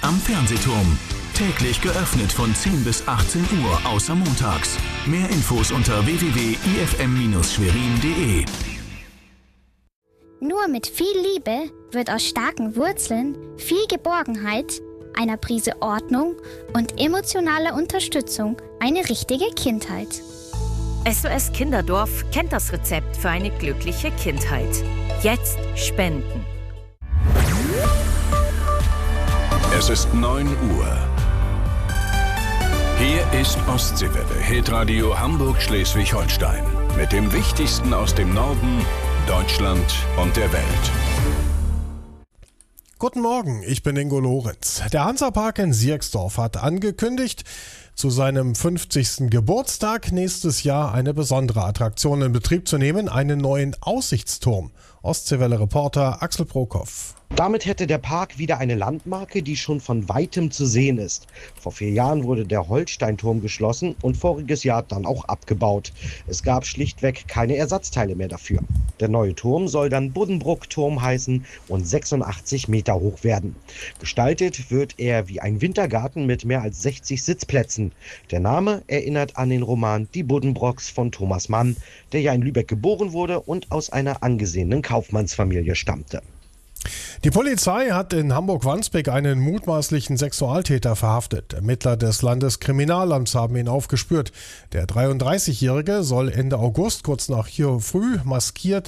am Fernsehturm. Täglich geöffnet von 10 bis 18 Uhr, außer montags. Mehr Infos unter www.ifm-schwerin.de. Nur mit viel Liebe wird aus starken Wurzeln viel Geborgenheit, einer Prise Ordnung und emotionaler Unterstützung eine richtige Kindheit. SOS Kinderdorf kennt das Rezept für eine glückliche Kindheit. Jetzt spenden. Es ist 9 Uhr. Hier ist Ostseewelle, Hitradio Hamburg-Schleswig-Holstein. Mit dem Wichtigsten aus dem Norden, Deutschland und der Welt. Guten Morgen, ich bin Ingo Lorenz. Der Hansapark in Sierksdorf hat angekündigt, zu seinem 50. Geburtstag nächstes Jahr eine besondere Attraktion in Betrieb zu nehmen, einen neuen Aussichtsturm. Ostseewelle-Reporter Axel Prokop. Damit hätte der Park wieder eine Landmarke, die schon von weitem zu sehen ist. Vor 4 Jahren wurde der Holsteinturm geschlossen und voriges Jahr dann auch abgebaut. Es gab schlichtweg keine Ersatzteile mehr dafür. Der neue Turm soll dann Buddenbrook-Turm heißen und 86 Meter hoch werden. Gestaltet wird er wie ein Wintergarten mit mehr als 60 Sitzplätzen. Der Name erinnert an den Roman Die Buddenbrooks von Thomas Mann, der ja in Lübeck geboren wurde und aus einer angesehenen Kaufmannsfamilie stammte. Die Polizei hat in Hamburg-Wandsbek einen mutmaßlichen Sexualtäter verhaftet. Ermittler des Landeskriminalamts haben ihn aufgespürt. Der 33-Jährige soll Ende August kurz nach 4 Uhr früh maskiert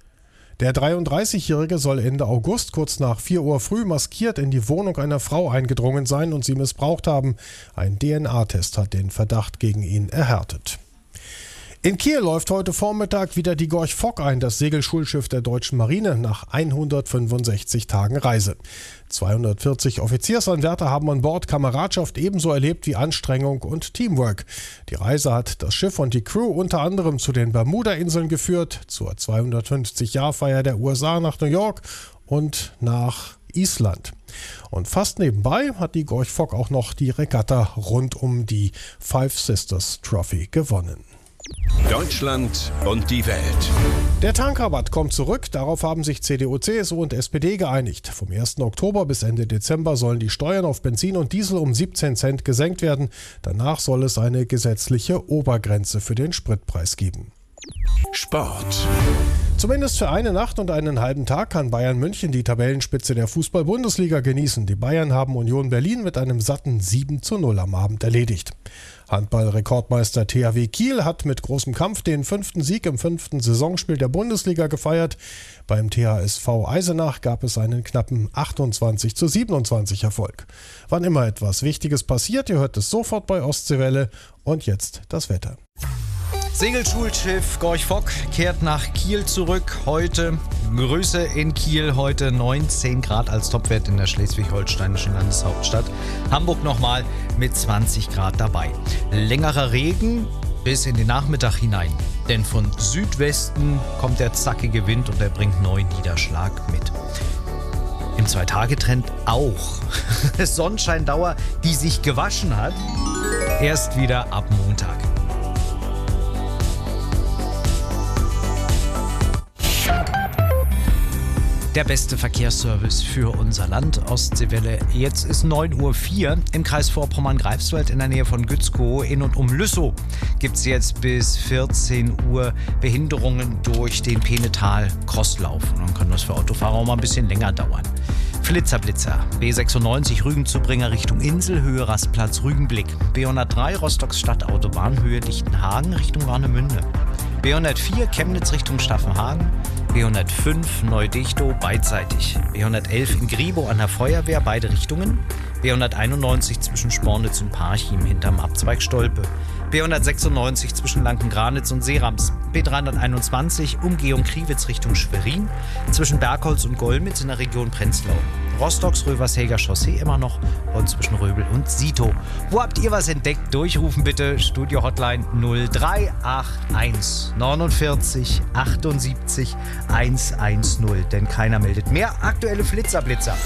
in die Wohnung einer Frau eingedrungen sein und sie missbraucht haben. Ein DNA-Test hat den Verdacht gegen ihn erhärtet. In Kiel läuft heute Vormittag wieder die Gorch Fock ein, das Segelschulschiff der Deutschen Marine, nach 165 Tagen Reise. 240 Offiziersanwärter haben an Bord Kameradschaft ebenso erlebt wie Anstrengung und Teamwork. Die Reise hat das Schiff und die Crew unter anderem zu den Bermuda-Inseln geführt, zur 250-Jahr-Feier der USA nach New York und nach Island. Und fast nebenbei hat die Gorch Fock auch noch die Regatta rund um die Five Sisters Trophy gewonnen. Deutschland und die Welt. Der Tankrabatt kommt zurück. Darauf haben sich CDU, CSU und SPD geeinigt. Vom 1. Oktober bis Ende Dezember sollen die Steuern auf Benzin und Diesel um 17 Cent gesenkt werden. Danach soll es eine gesetzliche Obergrenze für den Spritpreis geben. Sport. Zumindest für eine Nacht und einen halben Tag kann Bayern München die Tabellenspitze der Fußball-Bundesliga genießen. Die Bayern haben Union Berlin mit einem satten 7:0 am Abend erledigt. Handball-Rekordmeister THW Kiel hat mit großem Kampf den 5. Sieg im 5. Saisonspiel der Bundesliga gefeiert. Beim THSV Eisenach gab es einen knappen 28:27 Erfolg. Wann immer etwas Wichtiges passiert, ihr hört es sofort bei Ostseewelle. Und jetzt das Wetter. Segelschulschiff Gorch Fock kehrt nach Kiel zurück. Heute Grüße in Kiel, heute 19 Grad als Topwert in der schleswig-holsteinischen Landeshauptstadt. Hamburg nochmal mit 20 Grad dabei. Längerer Regen bis in den Nachmittag hinein. Denn von Südwesten kommt der zackige Wind und er bringt neuen Niederschlag mit. Im 2-Tage-Trend auch. Sonnenscheindauer, die sich gewaschen hat, erst wieder ab Montag. Der beste Verkehrsservice für unser Land, Ostseewelle. Jetzt ist 9:04 Uhr. Im Kreis Vorpommern-Greifswald in der Nähe von Gützkow in und um Lüssow gibt es jetzt bis 14 Uhr Behinderungen durch den Penetal-Crosslauf. Und dann kann das für Autofahrer auch mal ein bisschen länger dauern. Flitzer, B96 Rügen-Zubringer Richtung Insel, Höhe Rastplatz Rügenblick. B103 Rostocks Stadtautobahn, Höhe Lichtenhagen Richtung Warnemünde. B104 Chemnitz Richtung Staffenhagen. B105 Neu-Dechtow beidseitig. B111 in Griebow an der Feuerwehr, beide Richtungen. B191 zwischen Spornitz und Parchim hinterm Abzweig Stolpe. B196 zwischen Lankengranitz und Seerams. B321 Umgehung Kriwitz Richtung Schwerin. Zwischen Bergholz und Golmitz in der Region Prenzlau. Rostocks Rövershäger Chaussee immer noch und zwischen Röbel und Sito. Wo habt ihr was entdeckt? Durchrufen bitte. Studio Hotline 0381 49 78 110. Denn keiner meldet mehr. Aktuelle Flitzerblitzer.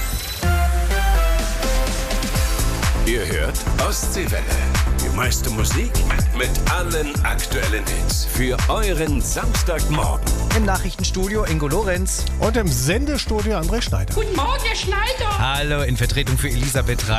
Ihr hört Ostseewelle. Die meiste Musik mit allen aktuellen Hits. Für euren Samstagmorgen. Im Nachrichtenstudio Ingo Lorenz. Und im Sendestudio André Schneider. Guten Morgen, Herr Schneider. Hallo, in Vertretung für Elisabeth